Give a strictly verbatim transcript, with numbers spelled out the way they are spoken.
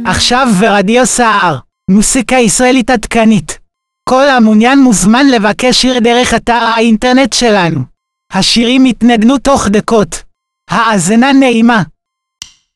עכשיו ברדיו סער, מוסיקה ישראלית עדכנית. כל המעוניין מוזמן לבקש שיר דרך אתר האינטרנט שלנו. השירים יתנגנו תוך דקות. האזנה נעימה.